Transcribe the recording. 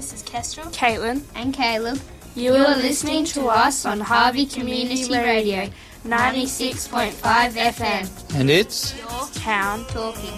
This is Kestrel, Caitlin, and Caleb. You are listening to us on Harvey Community Radio, 96.5 FM. And it's Town Talking.